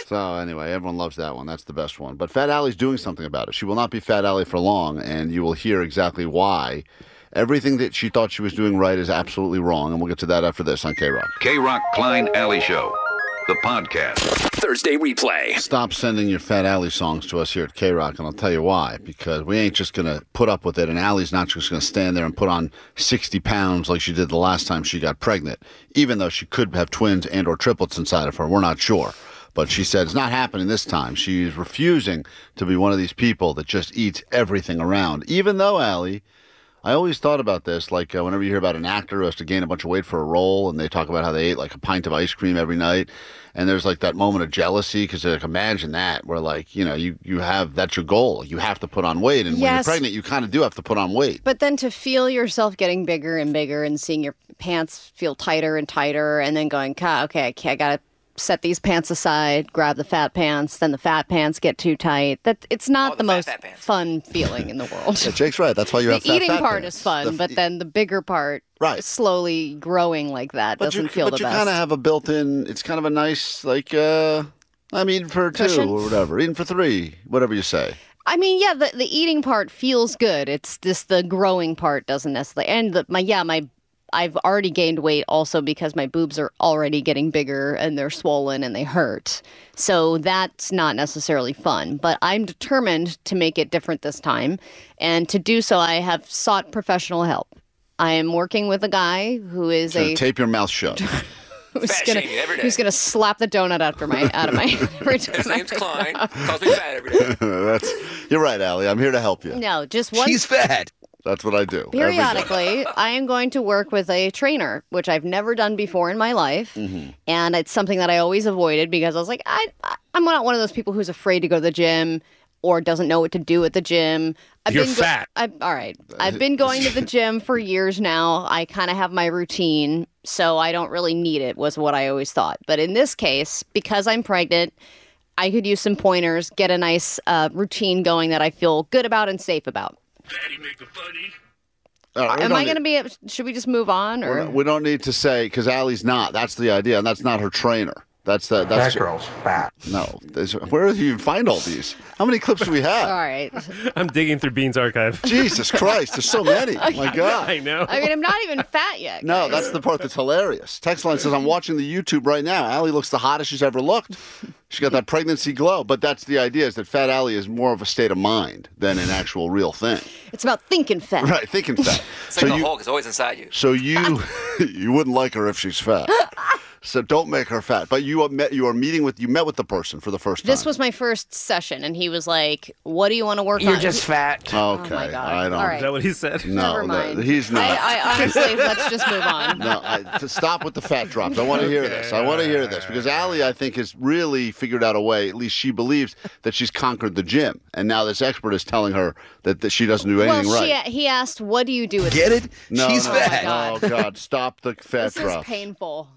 So anyway, everyone loves that one. That's the best one. But Fat Allie's doing something about it. She will not be Fat Allie for long, and you will hear exactly why. Everything that she thought she was doing right is absolutely wrong, and we'll get to that after this on K-Rock. K-Rock Klein Alley Show, the podcast. Thursday replay. Stop sending your Fat Allie songs to us here at K-Rock, and I'll tell you why. Because we ain't just going to put up with it, and Allie's not just going to stand there and put on 60 pounds like she did the last time she got pregnant, even though she could have twins and or triplets inside of her. We're not sure. But she said it's not happening this time. She's refusing to be one of these people that just eats everything around. Even though, Allie, I always thought about this, like whenever you hear about an actor who has to gain a bunch of weight for a role, and they talk about how they ate like a pint of ice cream every night, and there's like that moment of jealousy, because like, imagine that, where like, you know, you have, that's your goal. You have to put on weight, and when you're pregnant, you kind of do have to put on weight. But then to feel yourself getting bigger and bigger and seeing your pants feel tighter and tighter, and then going, okay, I got to set these pants aside, grab the fat pants, then the fat pants get too tight. It's not the most fun feeling in the world. Yeah, Jake's right. That's why you have the fat eating part pants. is fun, but then the bigger part, right, slowly growing like that doesn't feel the best. But you kind of have a built-in, it's kind of a nice, like, I'm eating for Cushion? 2 or whatever, eating for 3, whatever you say. I mean, yeah, the eating part feels good. It's just the growing part doesn't necessarily. And I've already gained weight also because my boobs are already getting bigger and they're swollen and they hurt. So that's not necessarily fun. But I'm determined to make it different this time. And to do so, I have sought professional help. I am working with a guy who is tape your mouth shut. Who's gonna slap the donut out of my His name's Klein. Calls me fat every day. You're right, Allie. I'm here to help you. No, just one. She's fat. That's what I do. Periodically, I am going to work with a trainer, which I've never done before in my life. Mm-hmm. And it's something that I always avoided because I was like, I'm not one of those people who's afraid to go to the gym or doesn't know what to do at the gym. You're fat. All right. I've been going to the gym for years now. I kind of have my routine, so I don't really need it, was what I always thought. But in this case, because I'm pregnant, I could use some pointers, get a nice routine going that I feel good about and safe about. Daddy make it funny. Am I going to be... Should we just move on? Or we don't need to say, because Allie's not. That's the idea, and that's not her trainer. That's that girl's fat. No. Where do you find all these? How many clips do we have? All right. I'm digging through Bean's archive. Jesus Christ, there's so many. My God. I know. I mean, I'm not even fat yet. No, that's the part that's hilarious. Text line says, I'm watching the YouTube right now. Allie looks the hottest she's ever looked. She's got that pregnancy glow. But that's the idea, is that Fat Allie is more of a state of mind than an actual real thing. It's about thinking fat. Right, thinking fat. It's like the Hulk is always inside you. So you wouldn't like her if she's fat. So don't make her fat. But you met with the person for the first time. This was my first session, and he was like, "What do you want to work on?" You're just fat. Okay, Oh my God. I don't. All right. Is that what he said? No, Never mind. he's not. I honestly, let's just move on. No, to stop with the fat drops. I want to hear this. I want to hear this because Allie, I think, has really figured out a way. At least she believes that she's conquered the gym, and now this expert is telling her that she doesn't do anything right. He asked, "What do you do with Get it? No, She's no, fat. God. Oh God, stop the fat This drops. is painful.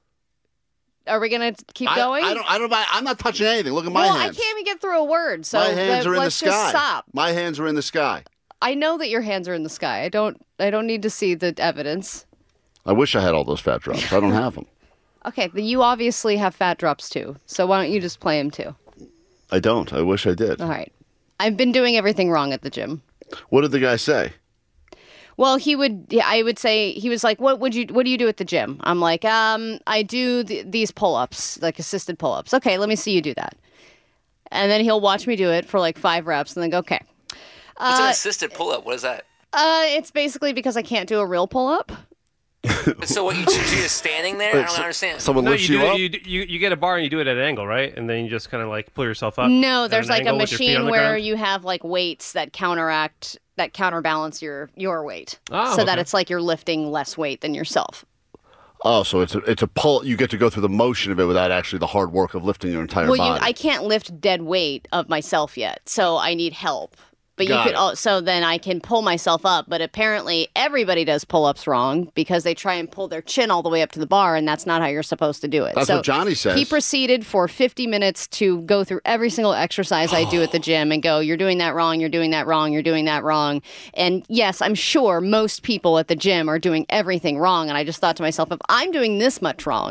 Are we gonna keep going? I'm not touching anything. Look at my hands. I can't even get through a word. So my hands are in the let's sky. just stop. My hands are in the sky. I know that your hands are in the sky. I don't need to see the evidence. I wish I had all those fat drops. I don't have them. Okay, but you obviously have fat drops too. So why don't you just play them too? I don't. I wish I did. All right. I've been doing everything wrong at the gym. What did the guy say? Well, I would say, he was like, what do you do at the gym? I'm like, I do these pull-ups, like assisted pull-ups. Okay, let me see you do that. And then he'll watch me do it for like 5 reps and then go, okay. What's an assisted pull-up? What is that? It's basically because I can't do a real pull-up. So what, you just standing there? I don't understand. Someone No, lifts you up? you get a bar and you do it at an angle, right? And then you just kind of like pull yourself up. No, there's at an like a angle with your feet on machine the where ground. you have like weights that counterbalance your weight. Oh, so that okay. it's like you're lifting less weight than yourself. Oh, so it's a pull. You get to go through the motion of it without actually the hard work of lifting your entire body. I can't lift dead weight of myself yet, so I need help. But Got it. So then I can pull myself up. But apparently everybody does pull-ups wrong because they try and pull their chin all the way up to the bar, and that's not how you're supposed to do it. That's what Johnny says. He proceeded for 50 minutes to go through every single exercise I do at the gym and go, you're doing that wrong, you're doing that wrong, you're doing that wrong. And yes, I'm sure most people at the gym are doing everything wrong. And I just thought to myself, if I'm doing this much wrong,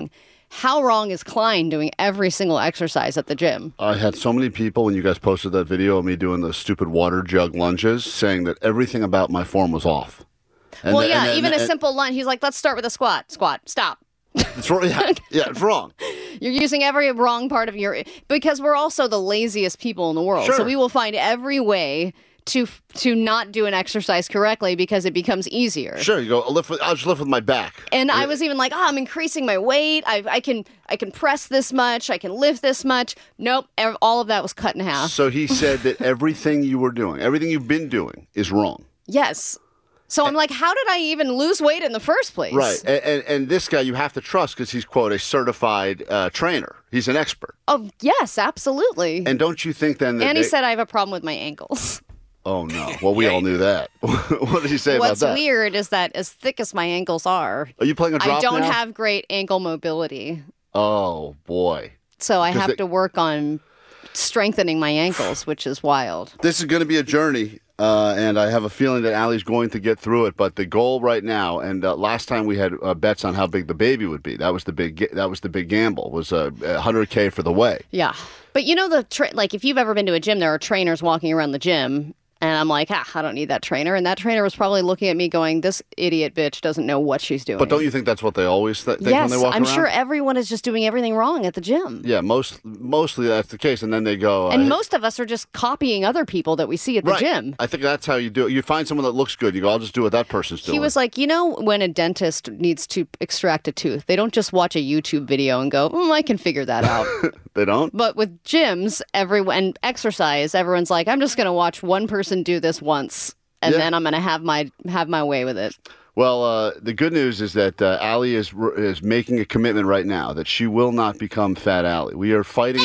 how wrong is Klein doing every single exercise at the gym? I had so many people when you guys posted that video of me doing those stupid water jug lunges saying that everything about my form was off. And even a simple lunge. He's like, let's start with a squat. Squat. Stop. It's wrong. Yeah, it's wrong. You're using every wrong part of your... Because we're also the laziest people in the world. Sure. So we will find every way to not do an exercise correctly because it becomes easier. Sure, you go, I'll just lift with my back. And I was even like, I'm increasing my weight. I can press this much. I can lift this much. Nope. All of that was cut in half. So he said that everything you were doing, everything you've been doing is wrong. Yes. So I'm like, how did I even lose weight in the first place? Right. And this guy you have to trust because he's, quote, a certified trainer. He's an expert. Oh, yes, absolutely. And don't you think then that he said I have a problem with my ankles. Oh, no. Well, we all knew that. What did he say about that? What's weird is that as thick as my ankles are you playing a drop I don't now? have great ankle mobility. Oh, boy. So I have to work on strengthening my ankles, which is wild. This is going to be a journey, and I have a feeling that Allie's going to get through it. But the goal right now, and last time we had bets on how big the baby would be. That was the big gamble. Was $100K for the way. Yeah, but you know like if you've ever been to a gym, there are trainers walking around the gym. And I'm like, I don't need that trainer. And that trainer was probably looking at me going, this idiot bitch doesn't know what she's doing. But don't you think that's what they always think when they walk around? I'm sure everyone is just doing everything wrong at the gym. Yeah, mostly that's the case. And then they go... And most of us are just copying other people that we see at the gym. I think that's how you do it. You find someone that looks good. You go, I'll just do what that person's doing. He was like, when a dentist needs to extract a tooth, they don't just watch a YouTube video and go, I can figure that out. They don't? But with gyms and exercise, everyone's like, I'm just going to watch one person do this once, and then I'm going to have my way with it. Well, the good news is that Allie is making a commitment right now that she will not become Fat Allie. We are fighting...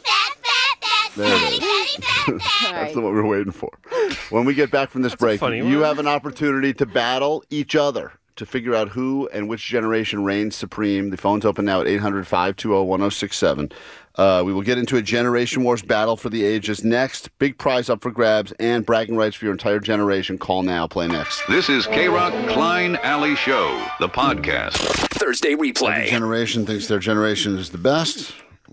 There it is. That's what we're waiting for. When we get back from this break, you have an opportunity to battle each other to figure out who and which generation reigns supreme. The phone's open now at 800-520-1067. We will get into a Generation Wars battle for the ages next. Big prize up for grabs and bragging rights for your entire generation. Call now, play next. This is K-Rock Klein Alley Show, the podcast. Thursday replay. Every generation thinks their generation is the best.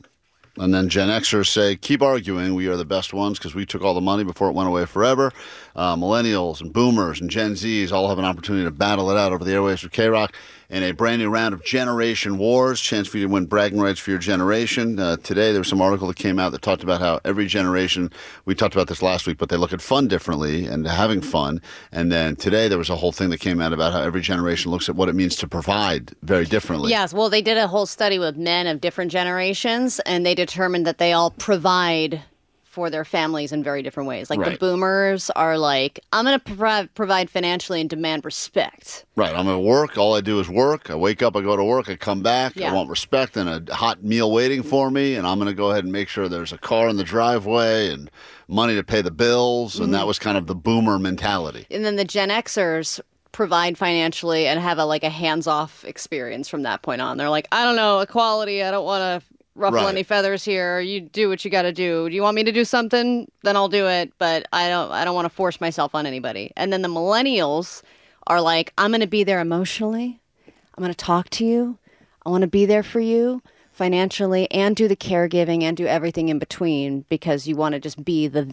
And then Gen Xers say, keep arguing, we are the best ones because we took all the money before it went away forever. Millennials and boomers and Gen Zs all have an opportunity to battle it out over the airwaves with K-Rock in a brand new round of Generation Wars. Chance for you to win bragging rights for your generation. Today there was some article that came out that talked about how every generation, we talked about this last week, but they look at fun differently and having fun. And then today there was a whole thing that came out about how every generation looks at what it means to provide very differently. Yes, well, they did a whole study with men of different generations, and they determined that they all provide for their families in very different ways. Like the boomers are like, I'm going to provide financially and demand respect. Right. I'm going to work. All I do is work. I wake up, I go to work, I come back. Yeah. I want respect and a hot meal waiting for me. And I'm going to go ahead and make sure there's a car in the driveway and money to pay the bills. And that was kind of the boomer mentality. And then the Gen Xers provide financially and have a hands-off experience from that point on. They're like, I don't know, equality. I don't want to ruffle any feathers here. You do what you got to do. Do you want me to do something? Then I'll do it. But I don't want to force myself on anybody. And then the millennials are like, I'm going to be there emotionally. I'm going to talk to you. I want to be there for you financially and do the caregiving and do everything in between because you want to just be the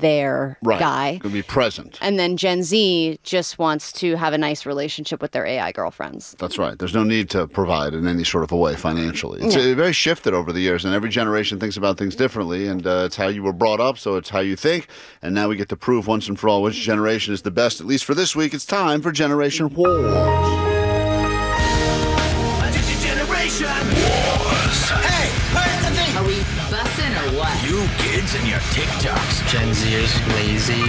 guy. Going to be present. And then Gen Z just wants to have a nice relationship with their AI girlfriends. That's right. There's no need to provide in any sort of a way financially. It's very shifted over the years, and every generation thinks about things differently, and it's how you were brought up, so it's how you think. And now we get to prove once and for all which generation is the best. At least for this week, it's time for Generation Wars. Generation Wars. Hey, are we bussin' or what? You kids and your TikToks. Gen Zers lazy.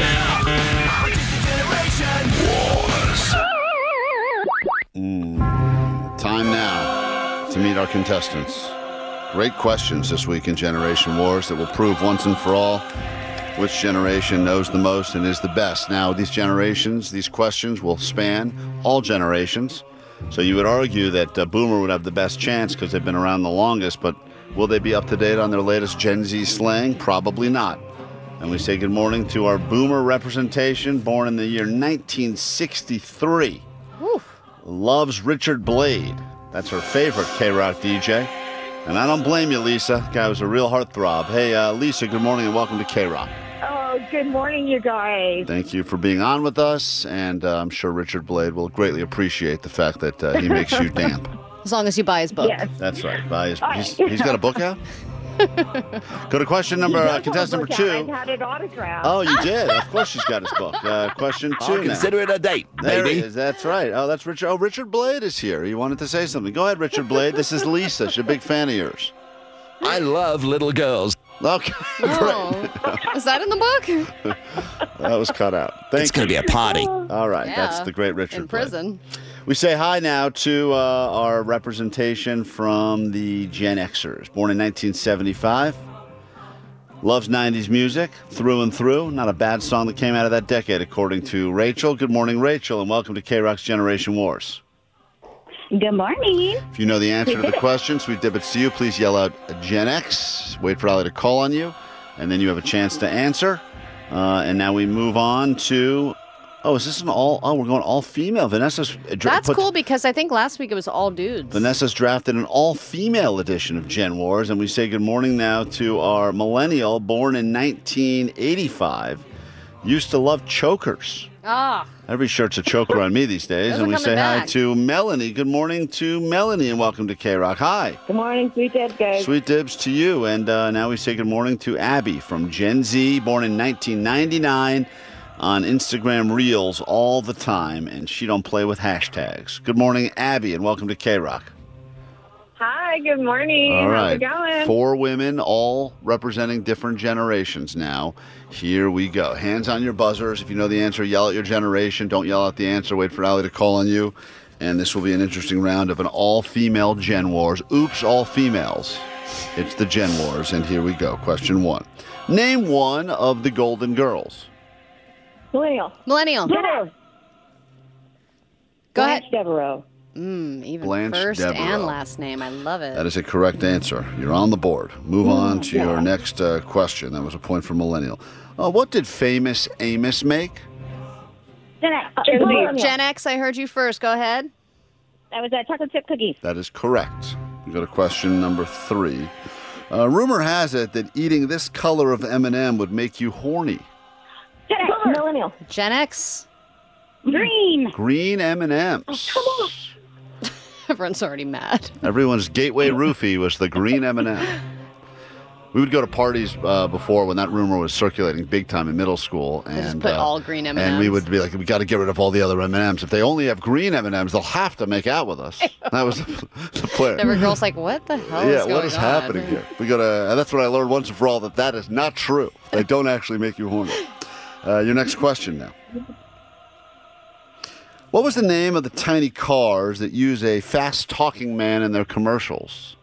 Generation Wars. Time now to meet our contestants. Great questions this week in Generation Wars that will prove once and for all which generation knows the most and is the best. Now, these questions will span all generations. So you would argue that Boomer would have the best chance because they've been around the longest, but will they be up to date on their latest Gen Z slang? Probably not. And we say good morning to our Boomer representation, born in the year 1963. Woo. Loves Richard Blade. That's her favorite K-Rock DJ. And I don't blame you, Lisa. Guy was a real heartthrob. Hey, Lisa, good morning and welcome to K-Rock. Oh, good morning, you guys. Thank you for being on with us, and I'm sure Richard Blade will greatly appreciate the fact that he makes you damp. As long as you buy his book. Yes. That's right. He's got a book out? Go to question contestant number 2. I've had it autographed. Oh, you did? Of course she's got his book. Question 2 now. Consider it a date, There baby. he is. That's right. Oh, that's Richard. Oh, Richard Blade is here. He wanted to say something. Go ahead, Richard Blade. This is Lisa. She's a big fan of yours. I love little girls. Okay, Oh. Is that in the book? great. That was cut out. It's going to be a party. All right, that's Yeah, the great Richard in Blade. prison. We say hi now to our representation from the Gen Xers, born in 1975. Loves 90s music through and through. Not a bad song that came out of that decade, according to Rachel. Good morning, Rachel, and welcome to K-Rock's Generation Wars. Good morning. If you know the answer to the question, sweet dibbits to you, please yell out Gen X. Wait for Ali to call on you, and then you have a chance to answer. And now we move on to... Oh, is this an all... Oh, we're going all-female. Vanessa's... That's cool because I think last week it was all dudes. Vanessa's drafted an all-female edition of Gen Wars, and we say good morning now to our millennial, born in 1985, used to love chokers. Ah, Every shirt's a choker on me these days. Those And are we coming say hi back. to Melanie. Good morning to Melanie, and welcome to K-Rock. Hi. Good morning, sweet dead guys. Sweet dibs to you. And now we say good morning to Abby from Gen Z, born in 1999, on Instagram Reels all the time, and she don't play with hashtags. Good morning, Abby, and welcome to K-Rock. Hi, good morning. All right. How's it going? 4 women, all representing different generations now. Here we go. Hands on your buzzers. If you know the answer, yell at your generation. Don't yell out the answer. Wait for Ali to call on you. And this will be an interesting round of an all-female Gen Wars. Oops, all females. It's the Gen Wars, and here we go. Question 1. Name one of the Golden Girls. Millennial. millennial. Devereaux. Go ahead. Blanche Devereaux. Even Blanche first Devereaux. and last name. I love it. That is a correct answer. You're on the board. Move on to your next question. That was a point for Millennial. What did famous Amos make? Gen X. Gen X, I heard you first. Go ahead. That was chocolate chip cookies. That is correct. We go to question number 3. Rumor has it that eating this color of M&M would make you horny. Gen X. Millennial. Gen X. Green. Green M&Ms. Come on. Everyone's already mad. Everyone's gateway roofie was the green M&M. We would go to parties before when that rumor was circulating big time in middle school, They just and put all green M&Ms. And we would be like, we got to get rid of all the other M&Ms. If they only have green M&Ms, they'll have to make out with us. That was the plan. Every girl's like, what the hell is going what is on? happening here? We got to, and that's what I learned once and for all, that is not true. They don't actually make you horny. Your next question now. What was the name of the tiny cars that use a fast-talking man in their commercials?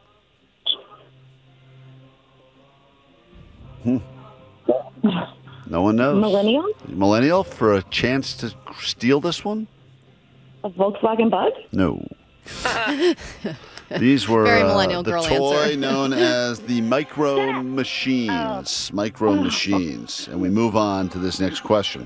No one knows. Millennial. Millennial for a chance to steal this one? A Volkswagen Bug. No. These were Very millennial the girl toy answer. known as the Micro Machines. Micro Machines. And we move on to this next question.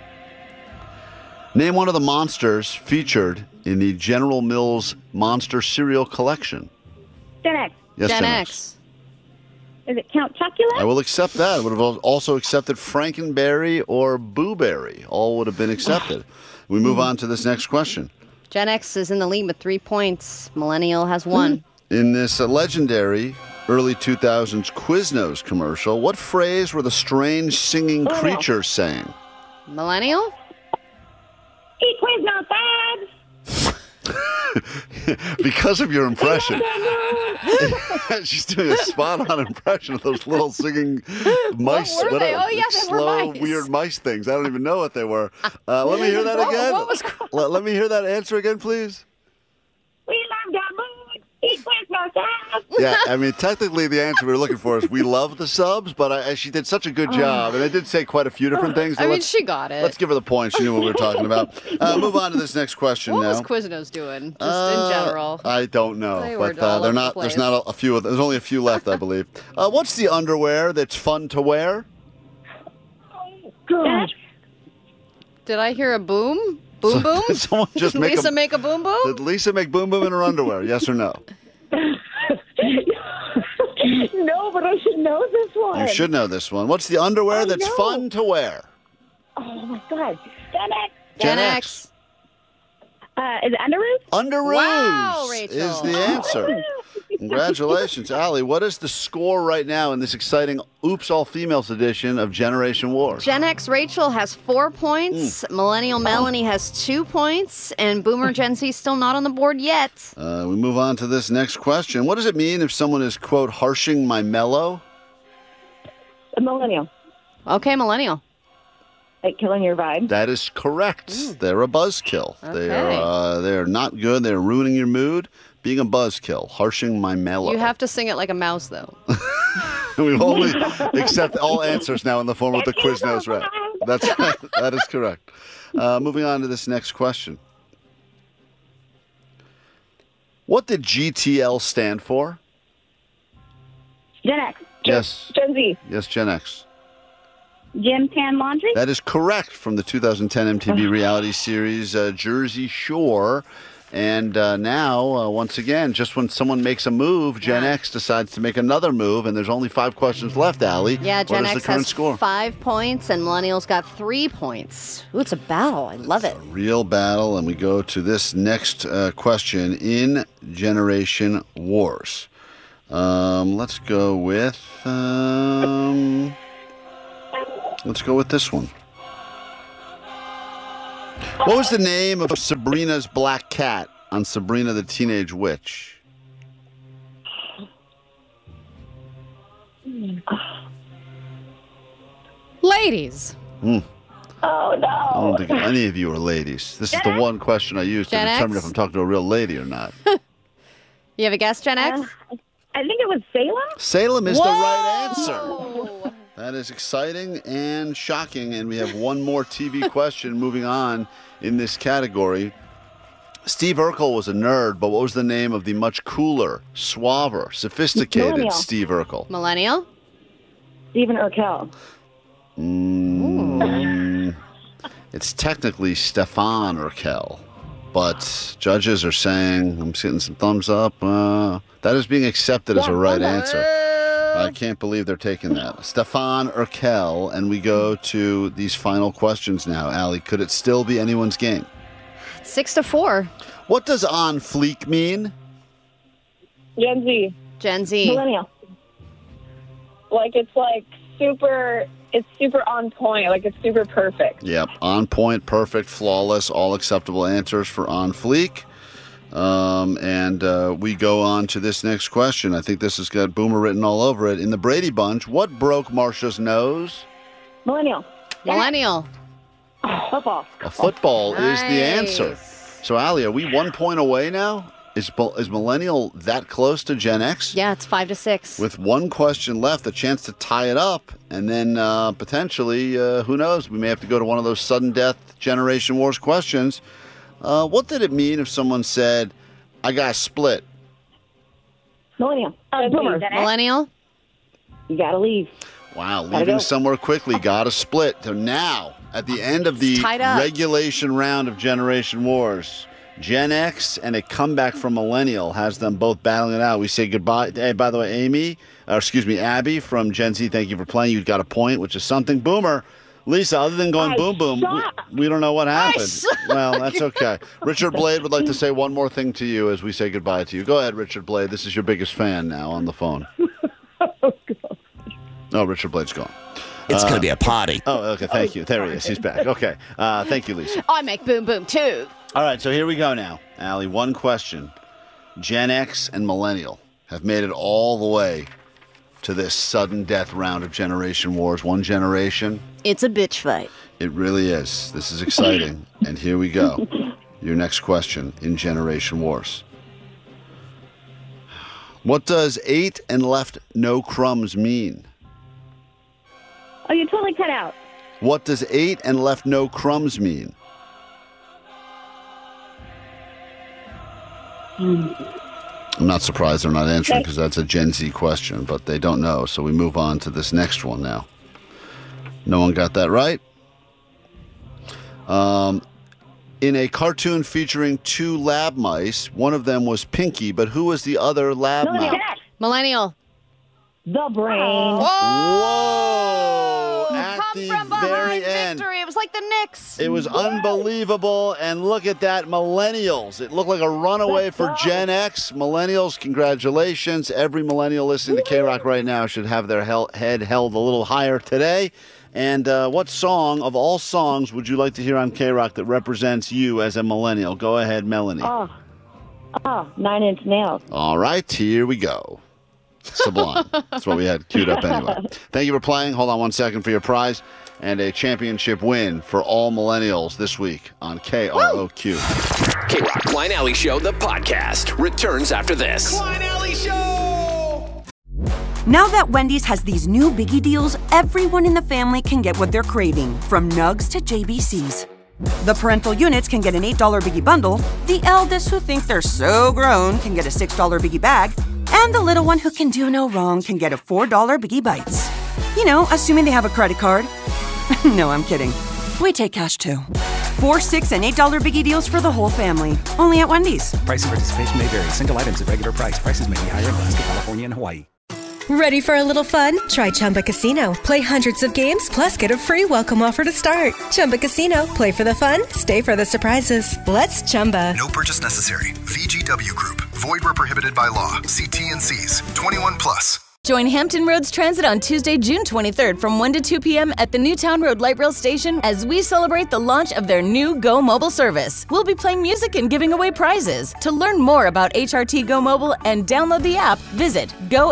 Name one of the monsters featured in the General Mills Monster Cereal Collection. Gen X. Yes, Gen Gen X. Is it Count Chocula? I will accept that. I would have also accepted Frankenberry or Boo Berry. All would have been accepted. We move on to this next question. Gen X is in the lead with 3 points. Millennial has 1. In this legendary early 2000s Quiznos commercial, what phrase were the strange singing creatures saying? Millennial? Eat Quiznos, Dad. Because of your impression. She's doing a spot-on impression of those little singing mice. What were they? Oh, yeah, they were slow, mice. weird mice things. I don't even know what they were. Let me hear that again. What was Let me hear that answer again, please. We love the moon. Eat Quiznos, Dad. Yeah, I mean, technically the answer we were looking for is we love the subs, but she did such a good job, and I did say quite a few different things. So I mean, let's- she got it. Let's give her the point. She knew what we were talking about. Move on to this next question What now. was Quiznos doing? Just in general. I don't know, They were but all they're over the not. There's place. not a few. There's only a few left, I believe. What's the underwear that's fun to wear? Gen X. Did I hear a boom? Boom boom? Did someone just Did make Lisa a, make a boom boom? Did Lisa make boom boom in her underwear? Yes or no? No, but I should know this one. You should know this one. What's the underwear that's know. fun to wear? Oh, my God. Gen X. Gen X. Is it Underoos? Underoos Wow, is Rachel. the answer. Congratulations, Allie. What is the score right now in this exciting Oops All Females edition of Generation Wars? Gen X Rachel has 4 points. Millennial Melanie has 2 points. And Boomer Gen Z still not on the board yet. We move on to this next question. What does it mean if someone is, quote, harshing my mellow? A millennial. Okay, Millennial. Like killing your vibe. That is correct. They're a buzzkill. Okay. They're not good. They're ruining your mood. Being a buzzkill, harshing my mellow. You have to sing it like a mouse, though. We've only accept all answers now in the form of the Quiznos rap. That is correct. Moving on to this next question. What did GTL stand for? Gen X. Yes. Gen Z. Yes, Gen X. Gym Tan Laundry. That is correct from the 2010 MTV reality series Jersey Shore. And now, once again, just when someone makes a move, Gen X decides to make another move, and there's only 5 questions left, Allie. Yeah, Gen What is X the current has score? 5 points, and Millennials got 3 points. Ooh, it's a battle. I love it. Real battle, and we go to this next question in Generation Wars. Let's go with this one. What was the name of Sabrina's black cat on Sabrina the Teenage Witch? Ladies. Oh, I no. don't think any of you are ladies. This is the one question I use to Gen determine X? if I'm talking to a real lady or not. You have a guess, Gen X? I think it was Salem. Salem is the right answer. That is exciting and shocking. And we have one more TV question moving on in this category. Steve Urkel was a nerd, but what was the name of the much cooler, suaver, sophisticated Millennial. Steve Urkel? Millennial? Stephen Urkel. It's technically Stefan Urkel, but judges are saying, I'm getting some thumbs up, that is being accepted as a right answer. I can't believe they're taking that. Stefan Urkel, and we go to these final questions now. Allie, could it still be anyone's game? 6-4. What does on fleek mean? Gen Z. Gen Z. Millennial. It's super on point. Like, it's super perfect. Yep, on point, perfect, flawless, all acceptable answers for on fleek. And we go on to this next question. I think this has got Boomer written all over it. In the Brady Bunch, what broke Marsha's nose? Millennial. Millennial. Football. A football is the Nice. answer. So, Allie, are we 1 point away now? Is Millennial that close to Gen X? Yeah, it's 5-6. With one question left, a chance to tie it up, and then potentially, who knows, we may have to go to one of those sudden death Generation Wars questions. What did it mean if someone said, I got split? Millennial. Boomer. Millennial? You gotta leave. Wow, Gotta leaving go. somewhere quickly, got a split. So now, at the end of the tied up. regulation round of Generation Wars, Gen X and a comeback from Millennial has them both battling it out. We say goodbye. Hey, by the way, Abby from Gen Z, thank you for playing. You got a point, which is something. Boomer, Lisa, other than going boom, boom, we don't know what happened. Well, that's okay. Richard Blade would like to say one more thing to you as we say goodbye to you. Go ahead, Richard Blade. This is your biggest fan now on the phone. Oh, Richard Blade's gone. It's going to be a party. Oh, okay. Thank you. There he is. He's back. Okay. Thank you, Lisa. I make boom boom too. All right. So here we go now. Allie, one question. Gen X and Millennial have made it all the way to this sudden death round of Generation Wars. One generation. It's a bitch fight. It really is. This is exciting. And here we go. Your next question in Generation Wars. What does 8 and left no crumbs mean? Oh, you totally cut out. What does 8 and left no crumbs mean? I'm not surprised they're not answering because that's a Gen Z question, but they don't know. So we move on to this next one now. No one got that right. In a cartoon featuring 2 lab mice, one of them was Pinky, but who was the other lab mouse? Millennial. The brain. Whoa! At Come the from very behind end. victory. It was like the Knicks. It was unbelievable. And look at that, millennials. It looked like a runaway for Gen X. Millennials, congratulations. Every millennial listening to K-Rock right now should have their head held a little higher today. And what song of all songs would you like to hear on K-Rock that represents you as a millennial? Go ahead, Melanie. 9 Inch Nails. All right, here we go. Sublime. That's what we had queued up anyway. Thank you for playing. Hold on 1 second for your prize and a championship win for all millennials this week on KROQ. K-Rock Klein Alley Show, the podcast, returns after this. Klein Alley Show! Now that Wendy's has these new biggie deals, everyone in the family can get what they're craving, from Nugs to JBCs. The parental units can get an $8 biggie bundle, the eldest who think they're so grown can get a $6 biggie bag, and the little one who can do no wrong can get a $4 Biggie Bites. You know, assuming they have a credit card. No, I'm kidding. We take cash too. $4, $6, and $8 Biggie deals for the whole family. Only at Wendy's. Price and participation may vary. Single items at regular price. Prices may be higher in Alaska, California, and Hawaii. Ready for a little fun? Try Chumba Casino. Play hundreds of games, plus get a free welcome offer to start. Chumba Casino. Play for the fun, stay for the surprises. Let's Chumba. No purchase necessary. VGW Group. Void where prohibited by law. See T&Cs. 21 plus. Join Hampton Roads Transit on Tuesday, June 23rd from 1 to 2 p.m. at the Newtown Road Light Rail Station as we celebrate the launch of their new Go Mobile service. We'll be playing music and giving away prizes. To learn more about HRT Go Mobile and download the app, visit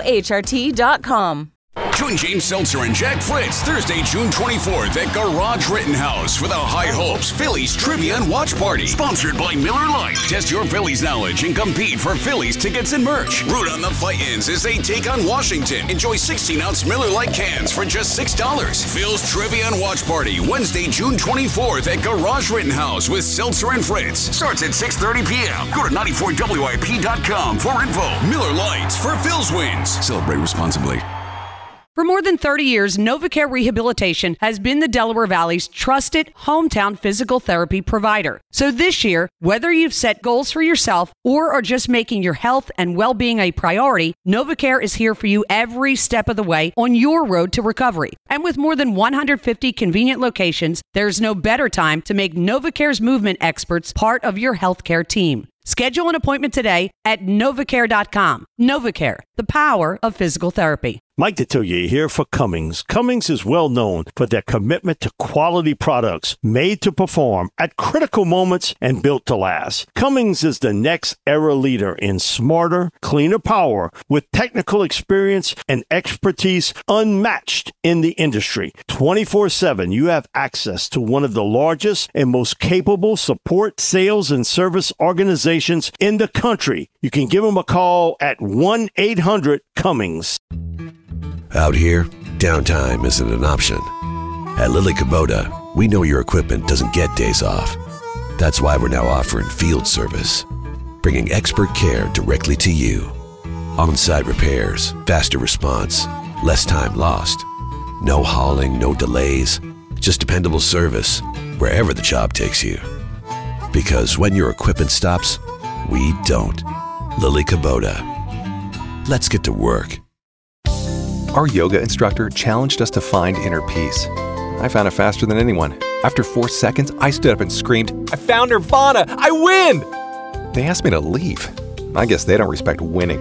GoHRT.com. Join James Seltzer and Jack Fritz Thursday, June 24th at Garage Rittenhouse for the High Hopes Phillies Trivia and Watch Party. Sponsored by Miller Lite. Test your Phillies knowledge and compete for Phillies tickets and merch. Root on the Titans as they take on Washington. Enjoy 16-ounce Miller Lite cans for just $6. Phil's Trivia and Watch Party Wednesday, June 24th at Garage Rittenhouse with Seltzer and Fritz. Starts at 6:30 p.m. Go to 94WIP.com for info. Miller Lites for Phil's wins. Celebrate responsibly. For more than 30 years, NovaCare Rehabilitation has been the Delaware Valley's trusted hometown physical therapy provider. So this year, whether you've set goals for yourself or are just making your health and well-being a priority, NovaCare is here for you every step of the way on your road to recovery. And with more than 150 convenient locations, there's no better time to make NovaCare's movement experts part of your healthcare team. Schedule an appointment today at NovaCare.com. NovaCare, the power of physical therapy. Mike Detillier here for Cummings. Cummings is well known for their commitment to quality products made to perform at critical moments and built to last. Cummings is the next era leader in smarter, cleaner power with technical experience and expertise unmatched in the industry. 24/7, you have access to one of the largest and most capable support, sales, and service organizations in the country. You can give them a call at 1-800-CUMMINGS. Out here, downtime isn't an option. At Lily Kubota, we know your equipment doesn't get days off. That's why we're now offering field service, bringing expert care directly to you. On-site repairs, faster response, less time lost. No hauling, no delays, just dependable service wherever the job takes you. Because when your equipment stops, we don't. Lily Kubota. Let's get to work. Our yoga instructor challenged us to find inner peace. I found it faster than anyone. After 4 seconds, I stood up and screamed, "I found Nirvana! I win!" They asked me to leave. I guess they don't respect winning.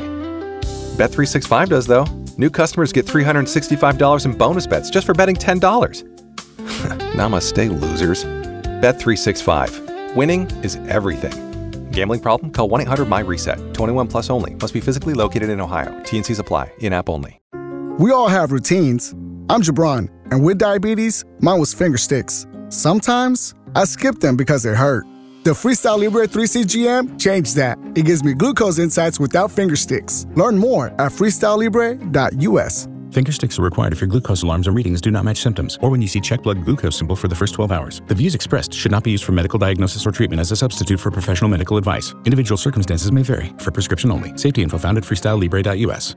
Bet365 does, though. New customers get $365 in bonus bets just for betting $10. Namaste, losers. Bet365. Winning is everything. Gambling problem? Call 1-800-MY-RESET. 21 plus only. Must be physically located in Ohio. T&Cs apply. In-app only. We all have routines. I'm Jabron, and with diabetes, mine was finger sticks. Sometimes I skip them because it hurt. The Freestyle Libre 3C GM changed that. It gives me glucose insights without finger sticks. Learn more at freestylelibre.us. Finger sticks are required if your glucose alarms and readings do not match symptoms, or when you see check blood glucose symbol for the first 12 hours. The views expressed should not be used for medical diagnosis or treatment as a substitute for professional medical advice. Individual circumstances may vary. For prescription only. Safety info found at freestylelibre.us.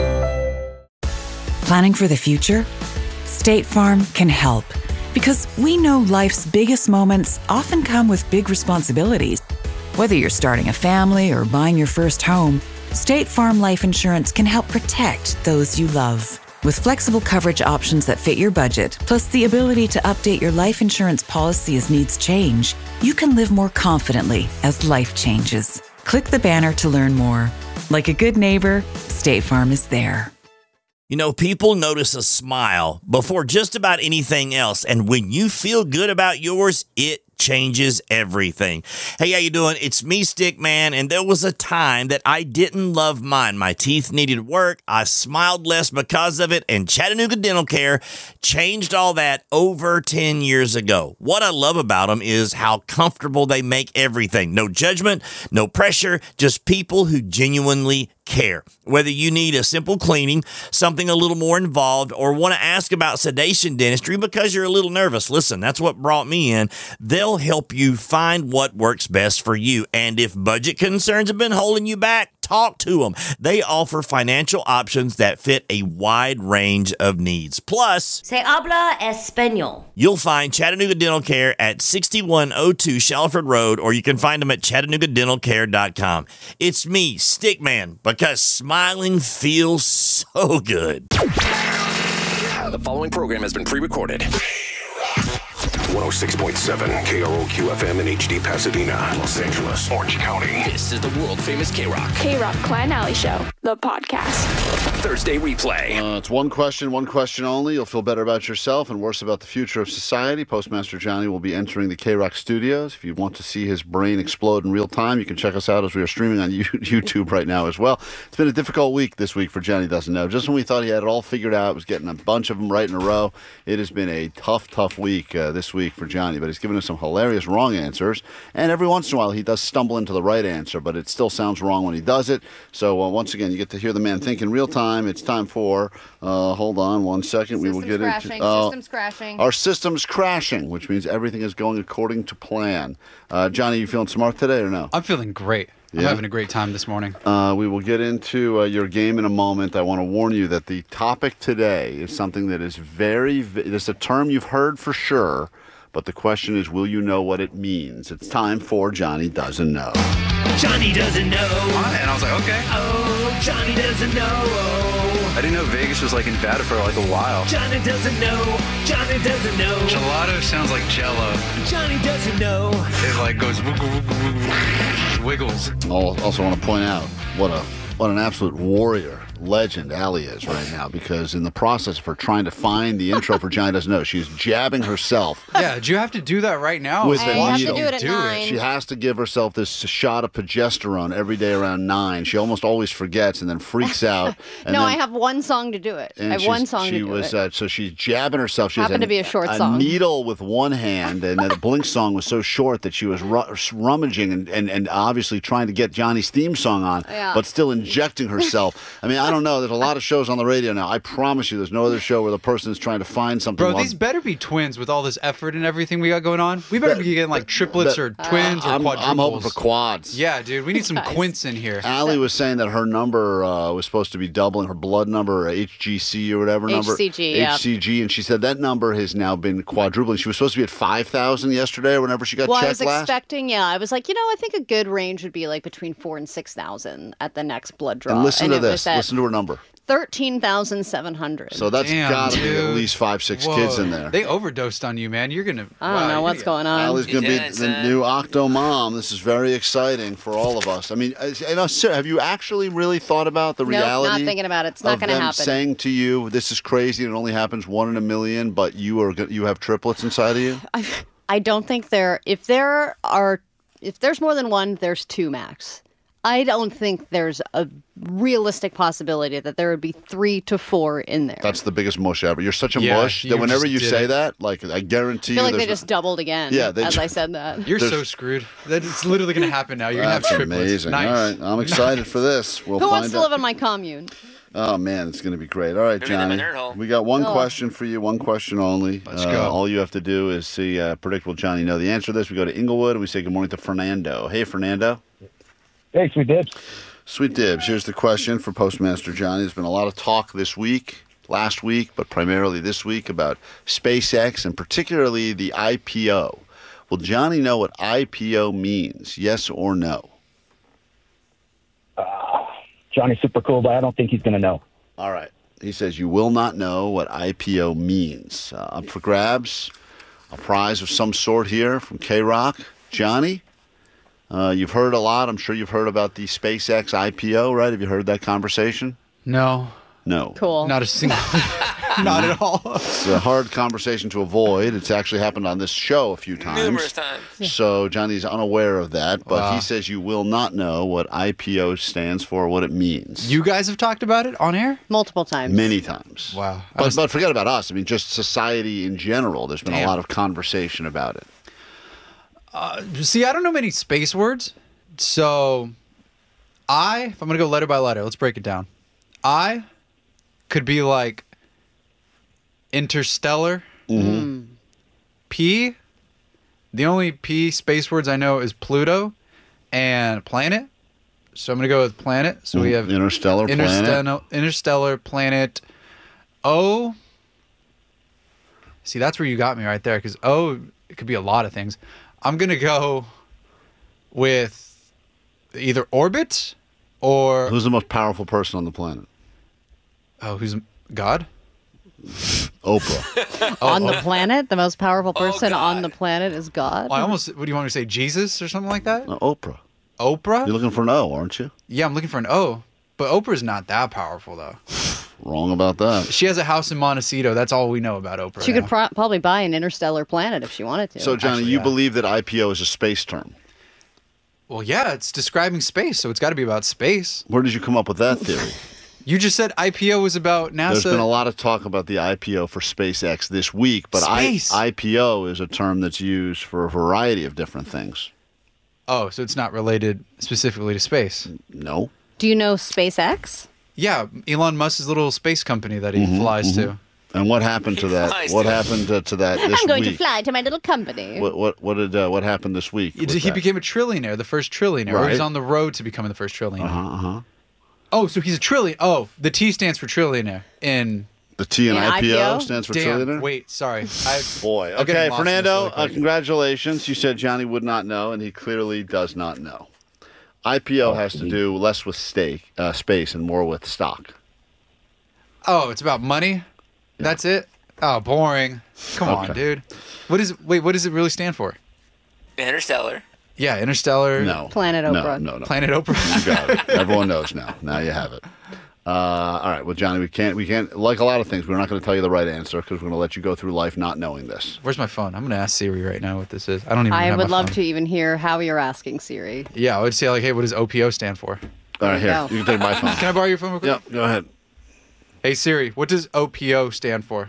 Planning for the future? State Farm can help. Because we know life's biggest moments often come with big responsibilities. Whether you're starting a family or buying your first home, State Farm Life Insurance can help protect those you love. With flexible coverage options that fit your budget, plus the ability to update your life insurance policy as needs change, you can live more confidently as life changes. Click the banner to learn more. Like a good neighbor, State Farm is there. You know, people notice a smile before just about anything else. And when you feel good about yours, it changes everything. Hey, how you doing? It's me, Stickman, and there was a time that I didn't love mine. My teeth needed work. I smiled less because of it, and Chattanooga Dental Care changed all that over 10 years ago. What I love about them is how comfortable they make everything. No judgment, no pressure, just people who genuinely care. Whether you need a simple cleaning, something a little more involved, or want to ask about sedation dentistry because you're a little nervous, listen, that's what brought me in. They'll help you find what works best for you. And if budget concerns have been holding you back, talk to them. They offer financial options that fit a wide range of needs. Plus, Se habla español. You'll find Chattanooga Dental Care at 6102 Shalford Road, or you can find them at ChattanoogaDentalCare.com. It's me, Stickman, because smiling feels so good. The following program has been pre-recorded. 106.7 KROQ FM in HD Pasadena, Los Angeles, Orange County. This is the world-famous K-Rock. K-Rock Klein Alley Show, the podcast. Thursday replay. It's one question only. You'll feel better about yourself and worse about the future of society. Postmaster Johnny will be entering the K-Rock studios. If you want to see his brain explode in real time, you can check us out as we are streaming on YouTube right now as well. It's been a difficult week this week for Johnny Doesn't Know. Just when we thought he had it all figured out, was getting a bunch of them right in a row, it has been a tough week this week for Johnny, but he's given us some hilarious wrong answers, and every once in a while he does stumble into the right answer, but it still sounds wrong when he does it. So once again, you get to hear the man think in real time. It's time for, hold on one second, we will get into... System's crashing. Our system's crashing, which means everything is going according to plan. Johnny, you feeling smart today or no? I'm feeling great. I'm having a great time this morning. We will get into your game in a moment. I want to warn you that the topic today is something that is it's a term you've heard for sure, but the question is, will you know what it means? It's time for Johnny Doesn't Know. Johnny doesn't know. And I was like, okay. Oh, Johnny doesn't know. I didn't know Vegas was like in bed for like a while. Johnny doesn't know. Johnny doesn't know. Gelato sounds like Jello. Johnny doesn't know. It like goes wiggles. I also want to point out what an absolute warrior, legend Allie is right now, because in the process of her trying to find the intro for Johnny Doesn't Know, she's jabbing herself. Yeah, do you have to do that right now? With a needle. You have to do it at 9. She has to give herself this shot of progesterone every day around 9. She almost always forgets and then freaks out. And I have one song to do it. I have one song to do it. So she's jabbing herself. She happened to be a short song. A needle with one hand, and the Blink song was so short that she was rummaging and obviously trying to get Johnny's theme song on, but still injecting herself. I mean, I don't know. There's a lot of shows on the radio now. I promise you there's no other show where the person is trying to find something. Bro, these better be twins with all this effort and everything we got going on. We better be getting like triplets or twins or quadruples. I'm hoping for quads. Yeah, dude. We need some quints in here. Allie was saying that her number was supposed to be doubling, her blood number, HGC or whatever number. HCG, and she said that number has now been quadrupling. She was supposed to be at 5,000 yesterday or whenever she got checked last. I was expecting, I was like, I think a good range would be like between 4,000 and 6,000 at the next blood draw. And listen to this. Listen to her number. 13,700. So that's got to be at least 5-6 kids in there. They overdosed on you, man. You're going to... I don't know what's going on. Allie's going to be the new Octo Mom. This is very exciting for all of us. I mean, Sarah, have you actually really thought about the reality? Nope, not thinking about it. It's not going to happen. Saying to you, this is crazy, it only happens 1 in a million, but you have triplets inside of you? I don't think if there's more than one, there's 2 max. I don't think there's a realistic possibility that there would be 3 to 4 in there. That's the biggest mush ever. You're such a mush that whenever you say that, like, I guarantee you... I feel like they just doubled again as I said that. You're so screwed. It's literally going to happen now. You're going to have triplets. Amazing. Nice. All right. I'm excited for this. Who wants to live in my commune? Oh, man, it's going to be great. All right, Johnny. We got one question for you, one question only. Let's go. All you have to do is predict will Johnny know the answer to this. We go to Inglewood, and we say good morning to Fernando. Hey, Fernando. Hey, Sweet Dibs. Sweet Dibs. Here's the question for Postmaster Johnny. There's been a lot of talk this week, last week, but primarily this week about SpaceX and particularly the IPO. Will Johnny know what IPO means, yes or no? Johnny's super cool, but I don't think he's going to know. All right. He says you will not know what IPO means. Up for grabs, a prize of some sort here from K-Rock. Johnny, you've heard a lot. I'm sure you've heard about the SpaceX IPO, right? Have you heard that conversation? No. No. Cool. Not a single. Not at all. It's a hard conversation to avoid. It's actually happened on this show a few times. Numerous times. So Johnny's unaware of that, but he says you will not know what IPO stands for, what it means. You guys have talked about it on air? Multiple times. Many times. Wow. But forget about us. I mean, just society in general. There's been a lot of conversation about it. See, I don't know many space words. So if I'm going to go letter by letter, let's break it down. I could be like interstellar. Mm-hmm. P, the only P space words I know is Pluto and planet. So I'm going to go with planet. So we have interstellar planet. O. See, that's where you got me right there, because O, it could be a lot of things. I'm going to go with either orbit or... Who's the most powerful person on the planet? Oh, who's God? Oprah. On the planet? The most powerful person on the planet is God? Well, what do you want me to say, Jesus or something like that? Oprah. Oprah? You're looking for an O, aren't you? Yeah, I'm looking for an O. But Oprah's not that powerful, though. Wrong about that. She has a house in Montecito. That's all we know about Oprah. She could probably buy an interstellar planet if she wanted to. So, Johnny, you believe that IPO is a space term? Well, yeah, it's describing space, so it's got to be about space. Where did you come up with that theory? You just said IPO was about NASA. There's been a lot of talk about the IPO for SpaceX this week, but IPO is a term that's used for a variety of different things. Oh, so it's not related specifically to space? No. Do you know SpaceX? Yeah, Elon Musk's little space company that he flies to. And what happened to that? What happened to that this week? I'm going to fly to my little company. What happened this week? He became a trillionaire, the first trillionaire. Right. Or he's on the road to becoming the first trillionaire. Oh, so he's a trillion. Oh, the T stands for trillionaire. The T in IPO stands for trillionaire? Wait, sorry. Boy. Okay, Fernando, congratulations. You said Johnny would not know, and he clearly does not know. IPO has to do less with space and more with stock. Oh, it's about money? Yeah. That's it? Oh, boring. Come on, dude. What does it really stand for? Interstellar. Yeah, Interstellar. No. Planet Oprah. No. Planet Oprah. You got it. Everyone knows now. Now you have it. All right. Well, Johnny, we can't, like a lot of things, we're not going to tell you the right answer because we're going to let you go through life not knowing this. Where's my phone? I'm going to ask Siri right now what this is. I don't even have would my love phone. to even hear how you're asking Siri. Yeah, I would say, like, hey, what does OPO stand for? All right, here. You can take my phone. Can I borrow your phone real quick? Yeah, go ahead. Hey, Siri, what does OPO stand for?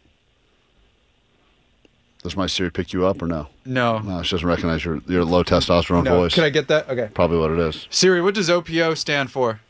Does my Siri pick you up or no? No. No, she doesn't recognize your low testosterone voice. Can I get that? Okay. Probably what it is. Siri, what does OPO stand for?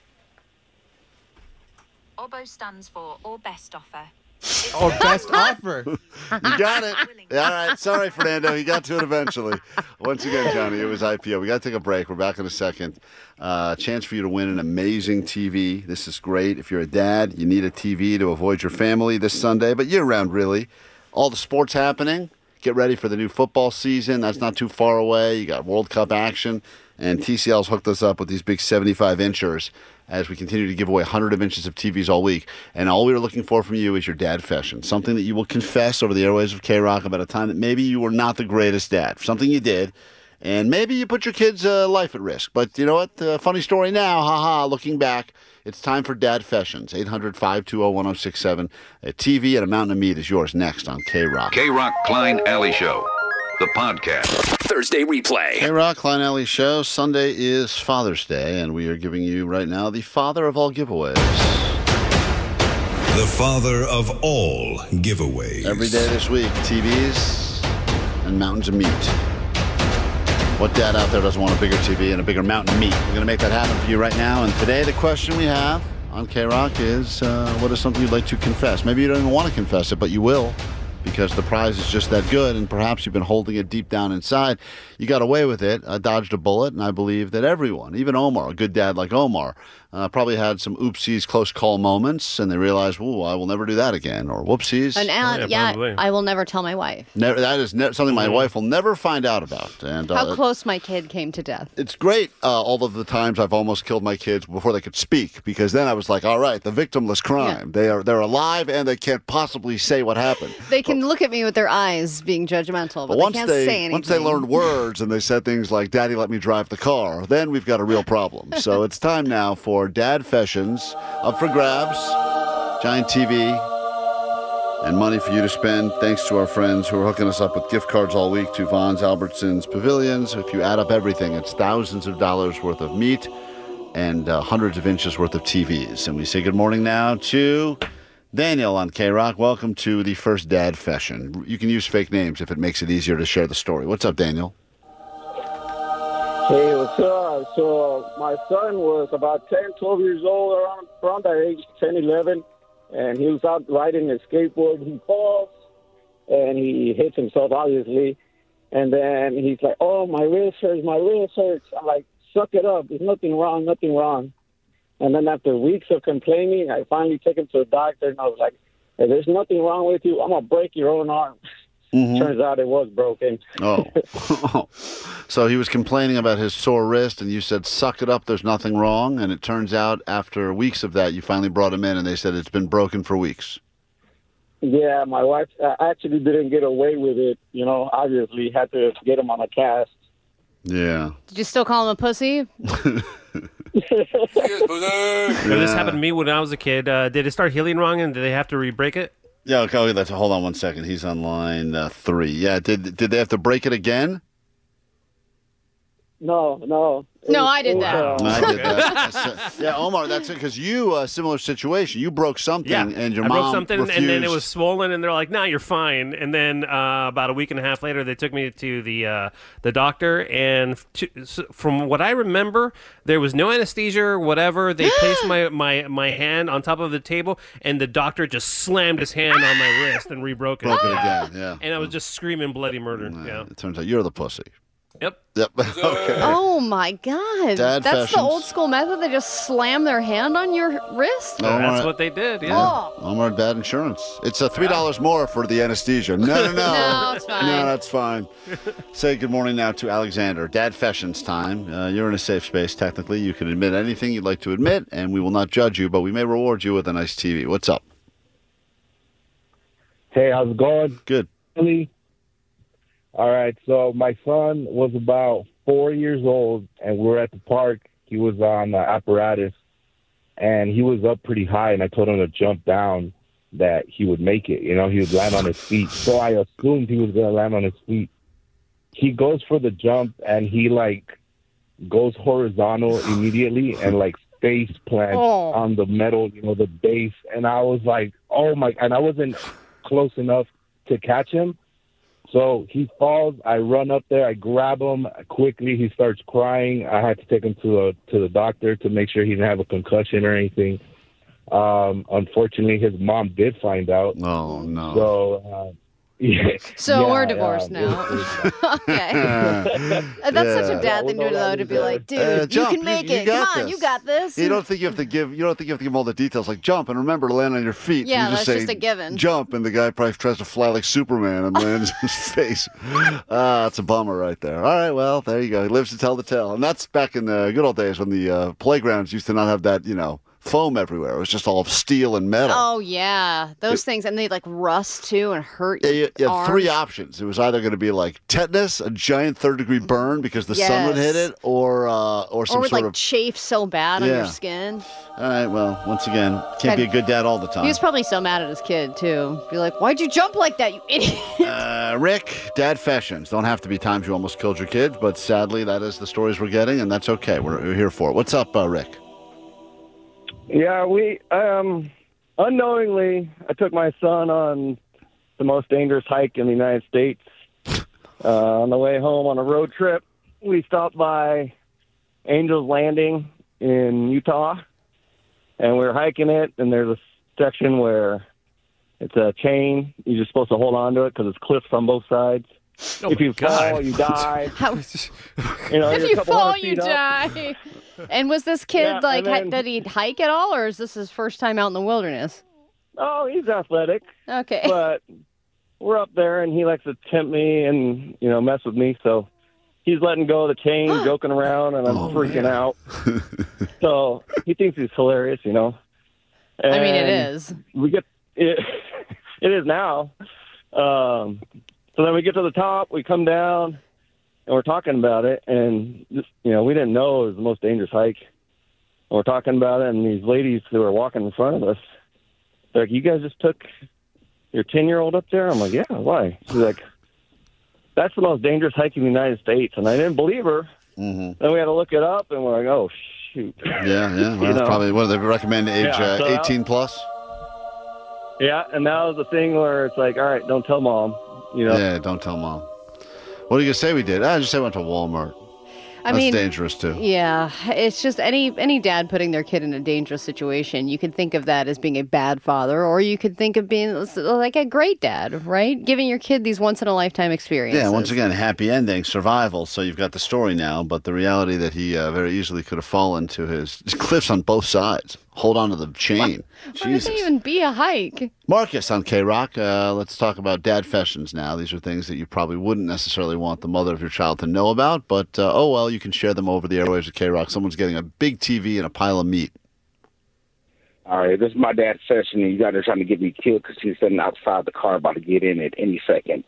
OBO stands for or best offer. Or best offer. You got it. All right. Sorry, Fernando. You got to it eventually. Once again, Johnny, it was IPO. We got to take a break. We're back in a second. Chance for you to win an amazing TV. This is great. If you're a dad, you need a TV to avoid your family this Sunday, but year-round, really. All the sports happening. Get ready for the new football season. That's not too far away. You got World Cup action. And TCL's hooked us up with these big 75-inchers as we continue to give away 100 inches of TVs all week. And all we are looking for from you is your dad fashion. Something that you will confess over the airways of K-Rock about a time that maybe you were not the greatest dad. Something you did. And maybe you put your kid's life at risk. But you know what? Funny story now. Ha-ha. Looking back, it's time for Dad Fashions. 800-520-1067. A TV and a mountain of meat is yours next on K-Rock. K-Rock Klein Alley Show, the podcast. Thursday replay. K-Rock Klein Alley Show. Sunday is Father's Day, and we are giving you right now the father of all giveaways. The father of all giveaways. Every day this week, TVs and mountains of meat. What dad out there doesn't want a bigger TV and a bigger mountain of meat? We're going to make that happen for you right now. And today, the question we have on K-Rock is, what is something you'd like to confess? Maybe you don't even want to confess it, but you will, because the prize is just that good, and perhaps you've been holding it deep down inside. You got away with it, dodged a bullet, and I believe that everyone, even Omar, a good dad like Omar, Probably had some oopsies, close call moments, and they realized, "Ooh, I will never do that again," or "Whoopsies." And I will never tell my wife. That is something my wife will never find out about. And how close my kid came to death. It's great. All of the times I've almost killed my kids before they could speak, because then I was like, "All right, the victimless crime. Yeah. They're alive and they can't possibly say what happened." They can look at me with their eyes, being judgmental, but once they can't say anything. Once they learned words and they said things like, "Daddy, let me drive the car," then we've got a real problem. So it's time now for Dad Fessions. Up for grabs, giant TV, and money for you to spend, thanks to our friends who are hooking us up with gift cards all week to Vons, Albertsons, Pavilions. If you add up everything, it's thousands of dollars worth of meat and hundreds of inches worth of TVs. And we say good morning now to Daniel on K-Rock. Welcome to the first Dad Fession. You can use fake names if it makes it easier to share the story. What's up, Daniel? Hey, what's up? So my son was about 10, 12 years old, around that age, 10, 11, and he was out riding a skateboard. He falls, and he hits himself, obviously, and then he's like, "Oh, my wrist hurts." I'm like, "Suck it up. There's nothing wrong. And then after weeks of complaining, I finally took him to the doctor, and I was like, "Hey, there's nothing wrong with you. I'm going to break your own arm." Mm-hmm. Turns out it was broken. Oh. So he was complaining about his sore wrist, and you said, "Suck it up, there's nothing wrong." And it turns out after weeks of that, you finally brought him in, and they said it's been broken for weeks. Yeah, my wife actually didn't get away with it. Obviously had to get him on a cast. Yeah. Did you still call him a pussy? This happened to me when I was a kid. Did it start healing wrong, and did they have to re-break it? Yeah, okay, hold on one second. He's on line 3. Yeah, did they have to break it again? No. No, I did that. I did that. Yeah, Omar, that's it, because you, a similar situation. You broke something, and your mom broke something, refused. and then it was swollen, and they're like, "Nah, you're fine." And then about a week and a half later, they took me to the doctor, and from what I remember, there was no anesthesia or whatever. They placed my hand on top of the table, and the doctor just slammed his hand on my wrist and re-broke it. Broke it again, yeah. And I was just screaming bloody murder. Yeah. It turns out you're the pussy. Yep. Okay. Oh my God! Dad That's Fessions. the old school method. They just slam their hand on your wrist. That's what they did. Yeah. Oh. Omar, bad insurance. It's $3 more for the anesthesia. No. No, it's fine. No, that's fine. Say good morning now to Alexander. Dad Fessions time. You're in a safe space. Technically, you can admit anything you'd like to admit, and we will not judge you, but we may reward you with a nice TV. What's up? Hey, how's it going? Good. All right, so my son was about 4 years old, and we were at the park. He was on apparatus, and he was up pretty high, and I told him to jump down, that he would make it. He would land on his feet. So I assumed he was going to land on his feet. He goes for the jump, and he, goes horizontal immediately and, face plants on the metal, the base. And I was like, oh, my, and I wasn't close enough to catch him. So he falls. I run up there. I grab him quickly. He starts crying. I had to take him to the doctor to make sure he didn't have a concussion or anything. Unfortunately, his mom did find out. Oh, no. So, So we're divorced now. Okay. That's such a dad thing to do, though, to be like, dude, you can make it. Come on, you got this. You don't think you have to give him all the details, like jump and remember to land on your feet. Yeah, you just that's say, just a given. Jump, and the guy probably tries to fly like Superman and lands on his face. That's a bummer right there. All right, well, there you go. He lives to tell the tale. And that's back in the good old days when the playgrounds used to not have that, foam everywhere. It was just all steel and metal. Oh, yeah. Those things. And they rust, too, and hurt your you had arms. 3 options. It was either going to be like tetanus, a giant 3rd-degree burn because the sun would hit it, or some sort of chafe so bad on your skin. All right, well, once again, can't be a good dad all the time. He was probably so mad at his kid, too. Be like, why'd you jump like that, you idiot? Rick, Dad Fessions. Don't have to be times you almost killed your kids, but sadly, that is the stories we're getting, and that's okay. We're here for it. What's up, Rick? Yeah, we unknowingly, I took my son on the most dangerous hike in the United States. On the way home on a road trip, we stopped by Angel's Landing in Utah, and we were hiking it, and there's a section where it's a chain. You're just supposed to hold on to it because it's cliffs on both sides. Oh if you my God. fall, you die. How, You know, if you're a you couple fall, hundred you feet up. die. And was this kid Yeah, like, and then- did he hike at all, or is this his first time out in the wilderness? Oh, he's athletic. Okay. But we're up there, and he likes to tempt me and, you know, mess with me. So he's letting go of the chain, joking around, and I'm freaking out. So he thinks he's hilarious, you know. I mean, it And is. We get it. It is now. So then we get to the top. We come down, and we're talking about it. And just, you know, we didn't know it was the most dangerous hike. And we're talking about it, and these ladies who are walking in front of us, they're like, "You guys just took your 10-year-old up there?" I'm like, "Yeah, why?" She's like, "That's the most dangerous hike in the United States." And I didn't believe her. Mm-hmm. Then we had to look it up, and we're like, "Oh, shoot." Yeah. Well, You know? probably what do they recommend? Age Yeah, so 18 plus. Yeah, and that was the thing where it's like, all right, don't tell mom. You know? Yeah, don't tell mom. What are you gonna say we did? I just say we went to Walmart. I That's mean, dangerous too. Yeah, it's just any dad putting their kid in a dangerous situation. You could think of that as being a bad father, or you could think of being like a great dad, right? Giving your kid these once in a lifetime experiences. Yeah, once again, happy ending, survival. So you've got the story now, but the reality that he very easily could have fallen to his cliffs on both sides. Hold on to the chain. Why would they even be a hike? Marcus on K-Rock. Let's talk about dad fashions now. These are things that you probably wouldn't necessarily want the mother of your child to know about, but oh well, you can share them over the airwaves of K-Rock. Someone's getting a big TV and a pile of meat. All right, this is my dad's session, and you guys are trying to get me killed because he's sitting outside the car about to get in at any second.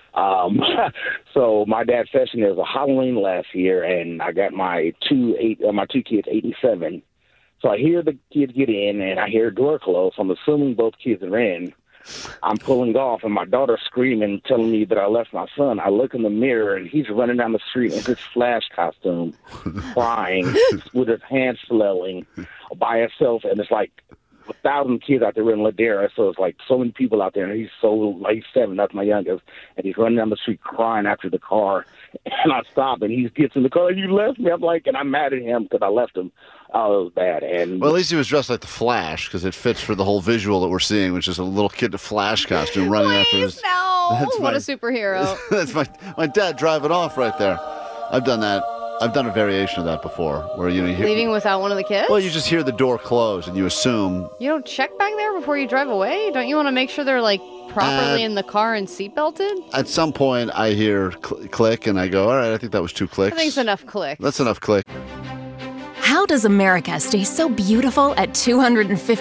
So my dad's session, there was a Halloween last year, and I got my two kids, 8 and 7. So I hear the kids get in, and I hear a door close. I'm assuming both kids are in. I'm pulling off, and my daughter's screaming, telling me that I left my son. I look in the mirror, and he's running down the street in his Flash costume, crying, with his hands flailing by himself. And it's like 1,000 kids out there in Ladera, so it's like so many people out there, and he's so like 7, that's my youngest, and he's running down the street crying after the car. And I stop, and he gets in the car, "You left me." I'm like, and I'm mad at him because I left him. Oh, it was bad. And Well, at least he was dressed like the Flash because it fits for the whole visual that we're seeing, which is a little kid in a Flash costume running after his. No, That's what my- a superhero. That's my dad driving off right there. I've done that. I've done a variation of that before, where you hear, Leaving without one of the kids? Well, you just hear the door close and you assume. You don't check back there before you drive away? Don't you want to make sure they're like properly in the car and seatbelted? At some point, I hear click and I go, "All right, I think that was 2 clicks." I think it's enough click. That's enough click. How does America stay so beautiful at 250